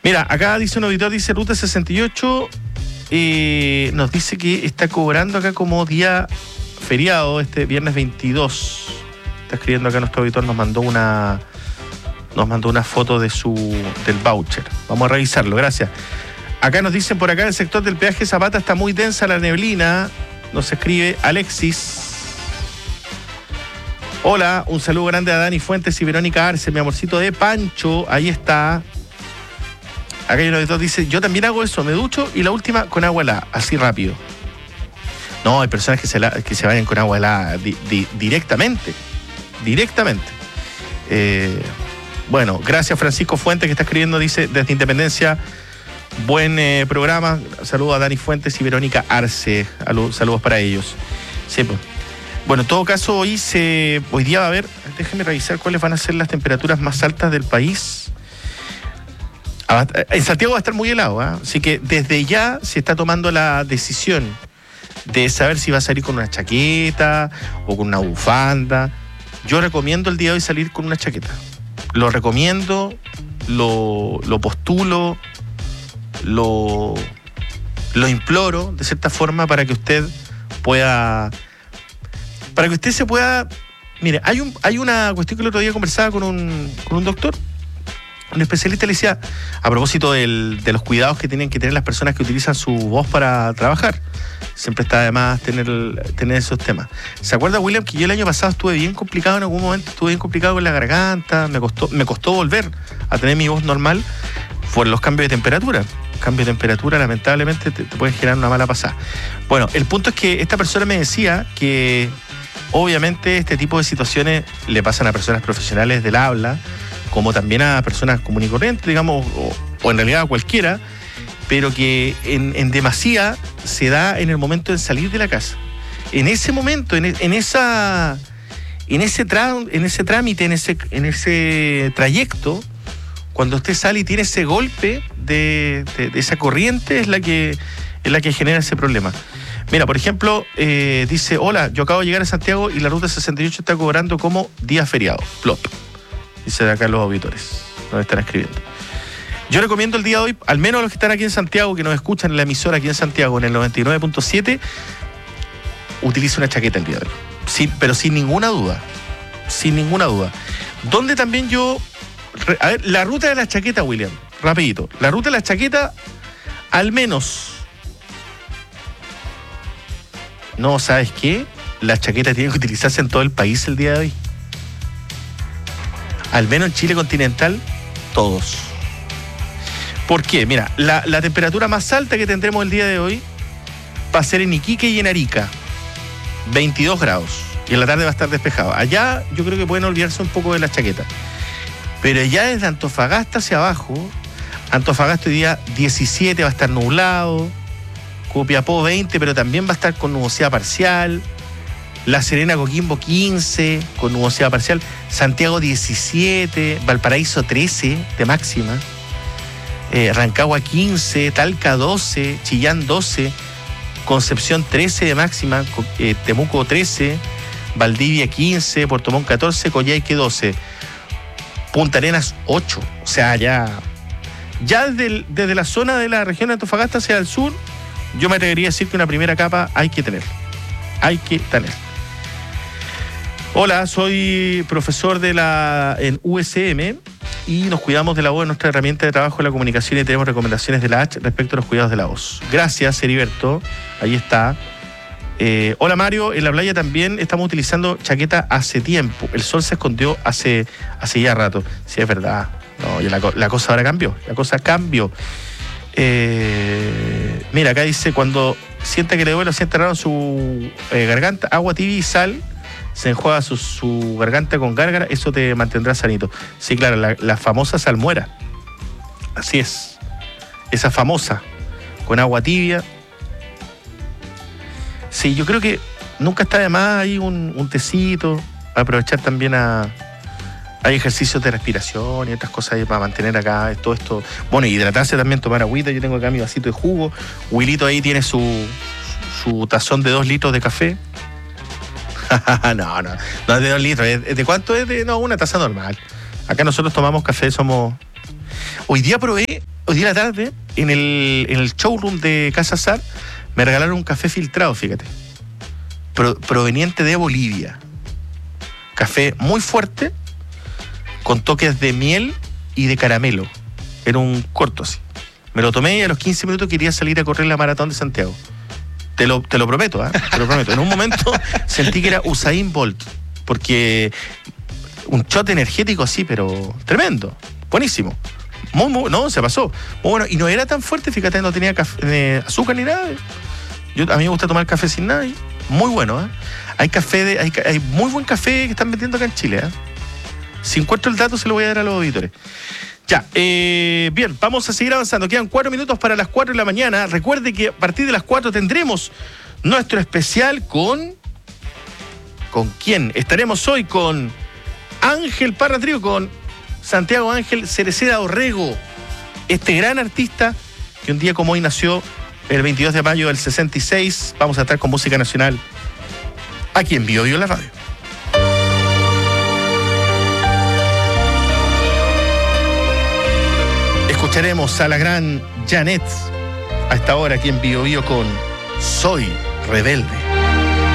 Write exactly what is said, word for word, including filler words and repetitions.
Mira, acá dice un auditor, dice Ruta sesenta y ocho, eh, nos dice que está cobrando acá como día feriado este viernes veintidós. Está escribiendo acá nuestro auditor, nos mandó una nos mandó una foto de su del voucher. Vamos a revisarlo, gracias. Acá nos dicen por acá, en el sector del peaje Zapata está muy densa la neblina. Nos escribe Alexis. Hola, un saludo grande a Dani Fuentes y Verónica Arce, mi amorcito de Pancho, ahí está. Acá hay uno de todos dice, yo también hago eso, me ducho y la última con agua helada, así rápido. No, hay personas que se, la, que se vayan con agua helada di, di, directamente, directamente. Eh, bueno, gracias Francisco Fuentes que está escribiendo, dice, desde Independencia, buen eh, programa, saludos a Dani Fuentes y Verónica Arce, saludos para ellos. Sí, pues. Bueno, en todo caso, hoy se hoy día va a haber, déjenme revisar cuáles van a ser las temperaturas más altas del país. En Santiago va a estar muy helado, ¿eh? Así que desde ya se está tomando la decisión de saber si va a salir con una chaqueta o con una bufanda. Yo recomiendo el día de hoy salir con una chaqueta. Lo recomiendo, lo, lo postulo, lo, lo imploro de cierta forma para que usted pueda... Para que usted se pueda... Mire, hay, un, hay una cuestión que el otro día conversaba con un, con un doctor, un especialista, le decía, a propósito del, de los cuidados que tienen que tener las personas que utilizan su voz para trabajar. Siempre está de más tener, tener esos temas. ¿Se acuerda, William, que yo el año pasado estuve bien complicado en algún momento? Estuve bien complicado con la garganta, me costó, me costó volver a tener mi voz normal por los cambios de temperatura. Cambios de temperatura, lamentablemente, te, te pueden generar una mala pasada. Bueno, el punto es que esta persona me decía que obviamente este tipo de situaciones le pasan a personas profesionales del habla, como también a personas comunes y corrientes, digamos, o, o en realidad a cualquiera, pero que en, en demasía se da en el momento de salir de la casa. En ese momento, en, en esa en ese tra, en ese trámite, en ese, en ese trayecto, cuando usted sale y tiene ese golpe de, de, de esa corriente, es la que es la que genera ese problema. Mira, por ejemplo, eh, dice, hola, yo acabo de llegar a Santiago y la ruta sesenta y ocho está cobrando como día feriado. Plop. Dice de acá los auditores, nos están escribiendo. Yo recomiendo el día de hoy, al menos a los que están aquí en Santiago, que nos escuchan en la emisora aquí en Santiago, en el noventa y nueve punto siete, utilice una chaqueta el día de hoy. Sí, pero sin ninguna duda. Sin ninguna duda. Donde también yo... A ver, la ruta de la chaqueta, William, rapidito. La ruta de la chaqueta, al menos... No, ¿sabes qué? La chaqueta tiene que utilizarse en todo el país el día de hoy. Al menos en Chile continental, todos. ¿Por qué? Mira, la, la temperatura más alta que tendremos el día de hoy va a ser en Iquique y en Arica, veintidós grados. Y en la tarde va a estar despejado. Allá yo creo que pueden olvidarse un poco de la chaqueta. Pero ya desde Antofagasta hacia abajo, Antofagasta hoy día diecisiete, va a estar nublado. Copiapó veinte, pero también va a estar con nubosidad parcial. La Serena, Coquimbo quince, con nubosidad parcial. Santiago diecisiete, Valparaíso trece de máxima. Eh, Rancagua quince, Talca doce, Chillán doce, Concepción trece de máxima, eh, Temuco trece, Valdivia quince, Puerto Montt catorce, Coyhaique doce, Punta Arenas ocho. O sea, ya, ya desde, el, desde la zona de la región de Antofagasta hacia el sur, yo me atrevería a decir que una primera capa hay que tener. Hay que tener. Hola, soy profesor de la en U S M y nos cuidamos de la voz en nuestra herramienta de trabajo de la comunicación y tenemos recomendaciones de la H respecto a los cuidados de la voz. Gracias, Heriberto. Ahí está. Eh, hola, Mario. En la playa también estamos utilizando chaqueta hace tiempo. El sol se escondió hace, hace ya rato. Sí, es verdad. No, ya la, la cosa ahora cambió. La cosa cambió. Eh, mira, acá dice, cuando sienta que le duele o sienta raro su eh, garganta, agua tibia y sal, se enjuaga su, su garganta con gárgara, eso te mantendrá sanito. Sí, claro, la, la famosa salmuera. Así es. Esa famosa, con agua tibia. Sí, yo creo que nunca está de más ahí un, un tecito, aprovechar también a... Hay ejercicios de respiración y otras cosas ahí para mantener acá todo esto. Bueno, hidratarse también, tomar agüita. Yo tengo acá mi vasito de jugo. Wilito ahí tiene su, su tazón de dos litros de café. no, no, no es de dos litros. ¿De cuánto es? De, no, una taza normal. Acá nosotros tomamos café, somos... Hoy día probé, hoy día a la tarde, en el, en el showroom de Casa Sar, me regalaron un café filtrado, fíjate. Pro, proveniente de Bolivia. Café muy fuerte, con toques de miel y de caramelo. Era un corto así. Me lo tomé y a los quince minutos quería salir a correr la maratón de Santiago. Te lo, te lo prometo, ¿eh? Te lo prometo. En un momento sentí que era Usain Bolt, porque un shot energético así, pero tremendo, buenísimo. Muy, muy, no, se pasó. Muy bueno, y no era tan fuerte, fíjate, no tenía café, eh, azúcar ni nada. Yo, a mí me gusta tomar café sin nada y muy bueno, ¿eh? Hay café, de, hay, hay muy buen café que están vendiendo acá en Chile, ¿eh? Si encuentro el dato se lo voy a dar a los auditores. Ya, eh, bien, vamos a seguir avanzando. Quedan cuatro minutos para las cuatro de la mañana. Recuerde que a partir de las cuatro tendremos nuestro especial con... ¿Con quién? Estaremos hoy con Ángel Parra Trío, con Santiago Ángel Cereceda Orrego, este gran artista que un día como hoy nació el veintidós de mayo del sesenta y seis. Vamos a estar con música nacional aquí en Bio Bio la radio. Escucharemos a la gran Janet a esta hora aquí en Bio Bio con Soy Rebelde.